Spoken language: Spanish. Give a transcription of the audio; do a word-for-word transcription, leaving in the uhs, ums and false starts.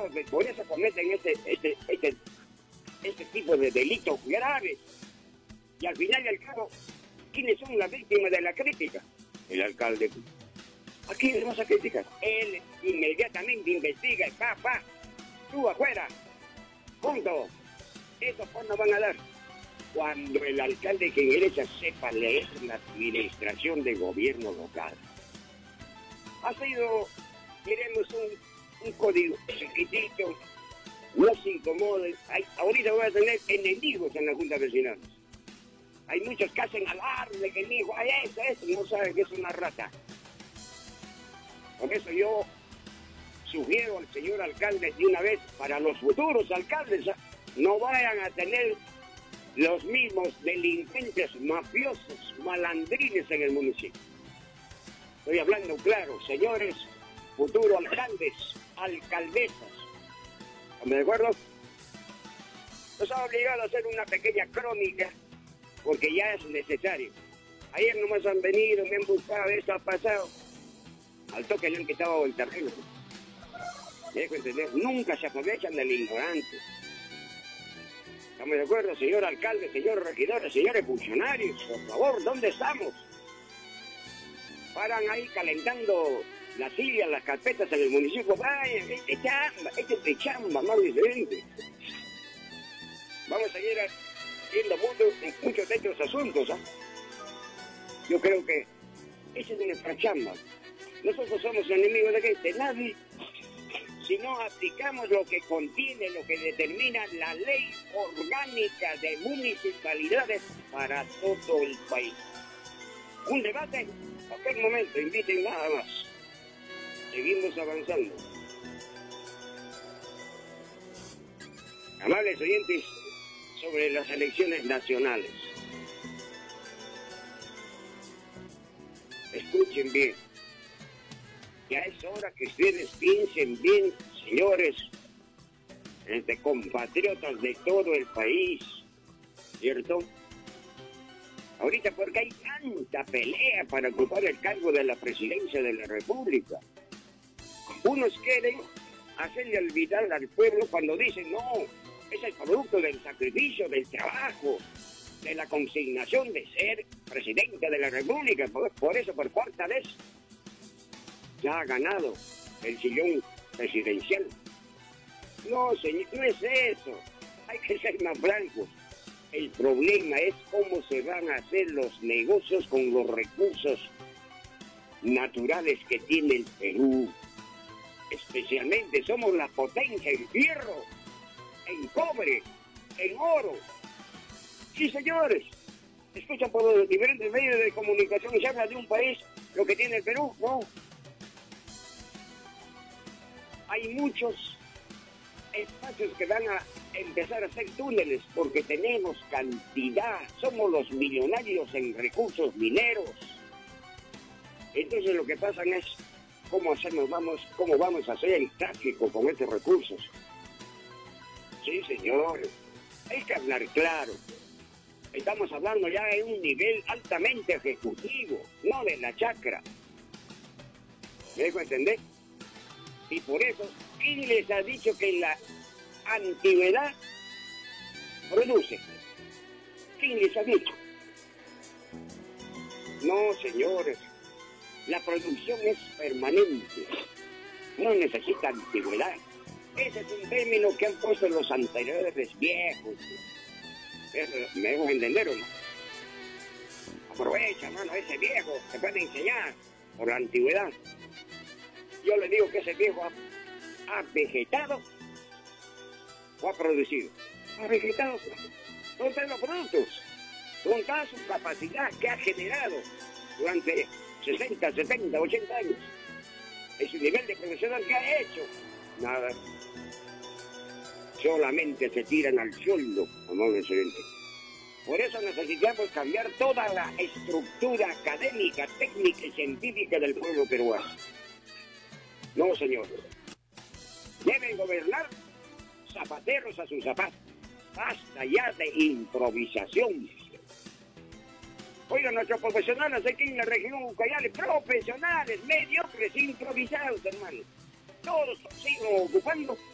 abogados, por eso cometen este, este, este, este tipo de delitos graves. Y al final y al cabo, ¿quiénes son las víctimas de la crítica? El alcalde. ¿A quién le vas a criticar? Él inmediatamente investiga, pa, pa, tú afuera, punto. ¿Esos cuándo van a dar? Cuando el alcalde que ingresa sepa leer la administración de gobierno local. Ha sido, queremos un, un código chiquitito, no se incomoden. Hay, ahorita voy a tener enemigos en la Junta Vecinal. Hay muchos que hacen alarde, que mi hijo, ay, eso, eso, no saben que es una rata. Por eso yo sugiero al señor alcalde de una vez, para los futuros alcaldes, no vayan a tener los mismos delincuentes, mafiosos, malandrines en el municipio. Estoy hablando claro, señores, futuros alcaldes, alcaldesas. ¿Estamos de acuerdo? Nos ha obligado a hacer una pequeña crónica, porque ya es necesario. Ayer nomás han venido, me han buscado, esto ha pasado. Al toque le han quitado el terreno. Me dejo entender, nunca se aprovechan del ignorante. ¿Estamos de acuerdo, señor alcalde, señores regidores, señores funcionarios? Por favor, ¿dónde estamos? Paran ahí calentando las sillas, las carpetas en el municipio. Vaya, este chamba, este es de chamba, más diferente. Vamos a ir viendo mucho, muchos de estos asuntos, ¿ah? ¿eh? Yo creo que esa es nuestra chamba. Nosotros somos enemigos de, de nadie. Si no aplicamos lo que contiene, lo que determina la ley orgánica de municipalidades para todo el país. Un debate, en cualquier momento, inviten nada más. Seguimos avanzando. Amables oyentes, sobre las elecciones nacionales. Escuchen bien. Ya es hora que ustedes piensen bien, señores, entre compatriotas de todo el país, ¿cierto? Ahorita, porque hay tanta pelea para ocupar el cargo de la presidencia de la República. Unos quieren hacerle olvidar al pueblo cuando dicen, no, es el producto del sacrificio, del trabajo, de la consignación de ser presidente de la República. Por, por eso, por cuarta vez, ya ha ganado el sillón presidencial. No, señor, no es eso. Hay que ser más blancos. El problema es cómo se van a hacer los negocios con los recursos naturales que tiene el Perú. Especialmente somos la potencia en fierro, en cobre, en oro. Sí, señores. Escuchan por los diferentes medios de comunicación y se habla de un país, lo que tiene el Perú, ¿no? Hay muchos espacios que van a empezar a hacer túneles porque tenemos cantidad, somos los millonarios en recursos mineros. Entonces lo que pasa es cómo hacemos, vamos, cómo vamos a hacer el tráfico con estos recursos. Sí, señores, hay que hablar claro. Estamos hablando ya de un nivel altamente ejecutivo, no de la chacra. ¿Me dejo entender? Y por eso, ¿quién les ha dicho que la antigüedad produce? ¿Quién les ha dicho? No, señores, la producción es permanente, no necesita antigüedad. Ese es un término que han puesto los anteriores viejos. ¿Me dejo entender o no? Aprovecha, mano, ese viejo se puede enseñar por la antigüedad. Yo le digo que ese viejo ha, ha vegetado o ha producido. Ha vegetado. ¿Dónde están los productos? ¿Dónde está su capacidad que ha generado durante sesenta, setenta, ochenta años? Es su nivel de profesional que ha hecho. Nada. Solamente se tiran al sueldo, amables oyentes. Por eso necesitamos cambiar toda la estructura académica, técnica y científica del pueblo peruano. No, señores. Deben gobernar zapateros a sus zapatos. Basta ya de improvisación. Oigan, nuestros profesionales aquí en la región Ucayali, profesionales, mediocres, improvisados, hermano. Todos siguen ocupando